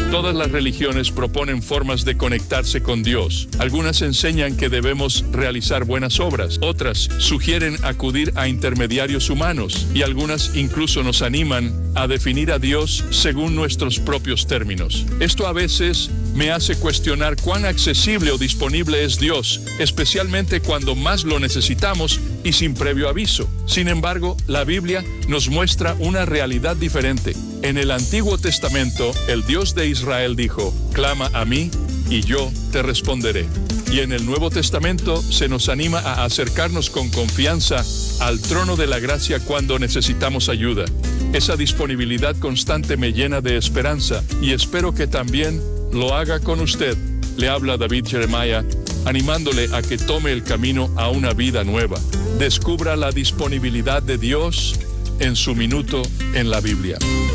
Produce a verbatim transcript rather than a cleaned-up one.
Todas las religiones proponen formas de conectarse con Dios. Algunas enseñan que debemos realizar buenas obras, otras sugieren acudir a intermediarios humanos y algunas incluso nos animan a definir a Dios según nuestros propios términos. Esto a veces me hace cuestionar cuán accesible o disponible es Dios, especialmente cuando más lo necesitamos y sin previo aviso. Sin embargo, la Biblia nos muestra una realidad diferente. En el Antiguo Testamento, el Dios de Israel dijo: «Clama a mí y yo te responderé». Y en el Nuevo Testamento se nos anima a acercarnos con confianza al trono de la gracia cuando necesitamos ayuda. Esa disponibilidad constante me llena de esperanza y espero que también lo haga con usted. Le habla David Jeremiah, animándole a que tome el camino a una vida nueva. Descubra la disponibilidad de Dios en su minuto en la Biblia.